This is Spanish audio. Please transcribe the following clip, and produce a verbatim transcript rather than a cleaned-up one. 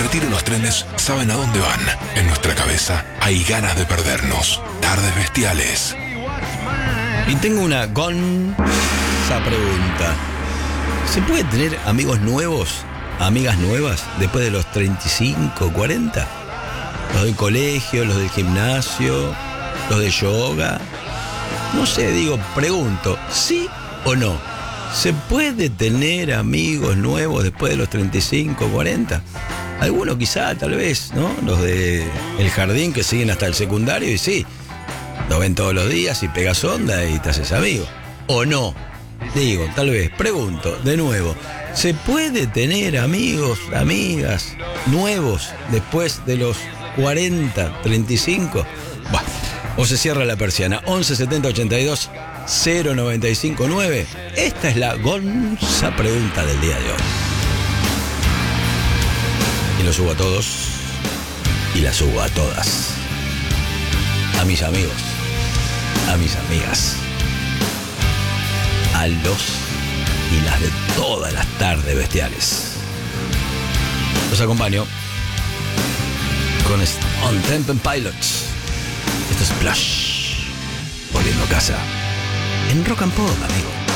compartir en los trenes saben a dónde van. En nuestra cabeza hay ganas de perdernos. Tardes bestiales. Y tengo una gonza pregunta. ¿Se puede tener amigos nuevos, amigas nuevas, después de los treinta y cinco, cuarenta? Los del colegio, los del gimnasio, los de yoga. No sé, digo, pregunto, ¿sí o no? ¿Se puede tener amigos nuevos después de los treinta y cinco, cuarenta? Algunos quizá, tal vez, ¿no? Los de el jardín que siguen hasta el secundario y sí, lo ven todos los días y pegas onda y te haces amigo. ¿O no? Digo, tal vez, pregunto, de nuevo, ¿se puede tener amigos, amigas nuevos después de los cuarenta, treinta y cinco? Bueno, o se cierra la persiana. once setenta ochenta y dos cero noventa y cinco nueve. Esta es la gonza pregunta del día de hoy. Y lo subo a todos y la subo a todas. A mis amigos, a mis amigas, a los y las de todas las tardes bestiales. Los acompaño con On Temple Pilots. Esto es Splash. Volviendo a casa en Rock and Pop, amigo.